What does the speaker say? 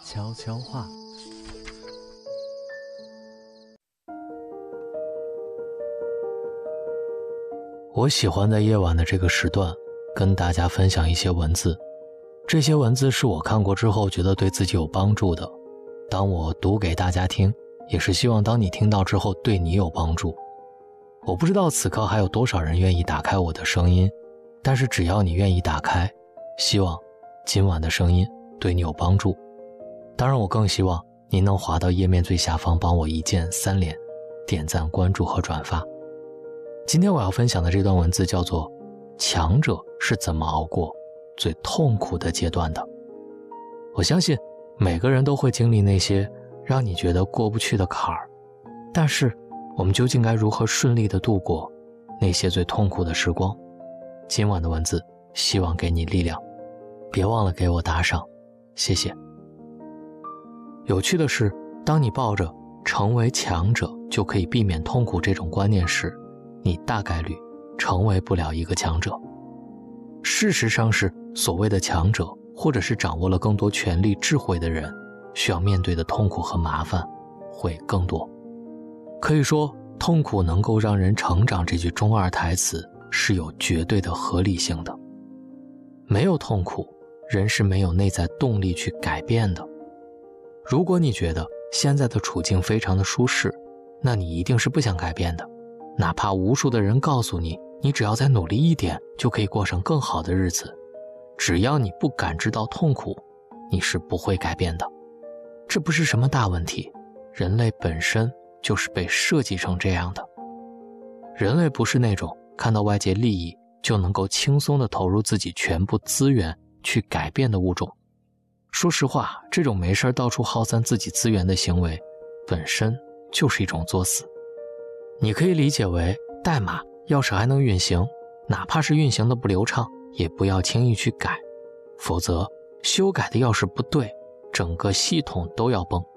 悄悄话。我喜欢在夜晚的这个时段跟大家分享一些文字，这些文字是我看过之后觉得对自己有帮助的，当我读给大家听，也是希望当你听到之后对你有帮助。我不知道此刻还有多少人愿意打开我的声音，但是只要你愿意打开，希望今晚的声音对你有帮助。当然我更希望您能滑到页面最下方帮我一键3连点赞、关注和转发。今天我要分享的这段文字叫做强者是怎么熬过最痛苦的阶段的。我相信每个人都会经历那些让你觉得过不去的坎儿，但是我们究竟该如何顺利地度过那些最痛苦的时光？今晚的文字希望给你力量，别忘了给我打赏，谢谢。有趣的是，当你抱着成为强者就可以避免痛苦这种观念时，你大概率成为不了一个强者。事实上是，所谓的强者，或者是掌握了更多权力智慧的人，需要面对的痛苦和麻烦会更多。可以说，痛苦能够让人成长这句中二台词是有绝对的合理性的。没有痛苦，人是没有内在动力去改变的。如果你觉得现在的处境非常的舒适，那你一定是不想改变的。哪怕无数的人告诉你，你只要再努力一点就可以过上更好的日子，只要你不感知到痛苦，你是不会改变的。这不是什么大问题，人类本身就是被设计成这样的。人类不是那种看到外界利益就能够轻松地投入自己全部资源去改变的物种。说实话，这种没事到处耗散自己资源的行为本身就是一种作死。你可以理解为，代码要是还能运行，哪怕是运行的不流畅，也不要轻易去改，否则修改的要是不对，整个系统都要崩。